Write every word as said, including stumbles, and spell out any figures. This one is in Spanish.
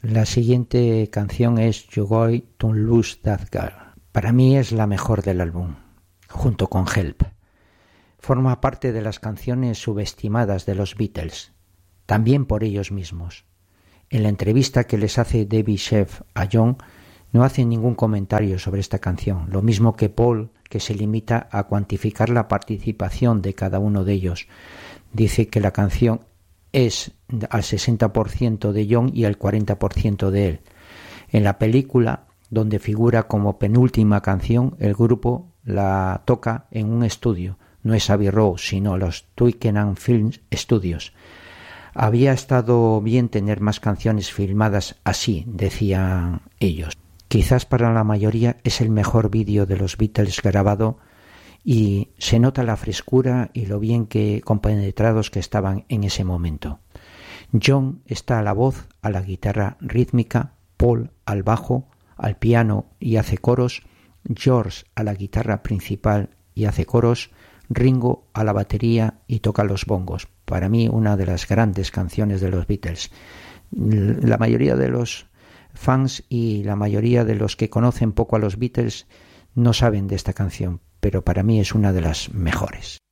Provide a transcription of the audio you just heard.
La siguiente canción es You Going to Lose That Girl. Para mí es la mejor del álbum, junto con Help. Forma parte de las canciones subestimadas de los Beatles, también por ellos mismos. En la entrevista que les hace Debbie Sheff a John, no hace ningún comentario sobre esta canción, lo mismo que Paul, que se limita a cuantificar la participación de cada uno de ellos. Dice que la canción es al sesenta por ciento de John y al cuarenta por ciento de él. En la película, donde figura como penúltima canción, el grupo la toca en un estudio. No es Abbey Road, sino los Twickenham Film Studios. Había estado bien tener más canciones filmadas así, decían ellos. Quizás para la mayoría es el mejor vídeo de los Beatles grabado y se nota la frescura y lo bien que compenetrados que estaban en ese momento. John está a la voz, a la guitarra rítmica, Paul al bajo, al piano y hace coros, George a la guitarra principal y hace coros, Ringo a la batería y toca los bongos. Para mí una de las grandes canciones de los Beatles. La mayoría de los fans y la mayoría de los que conocen poco a los Beatles no saben de esta canción, pero para mí es una de las mejores.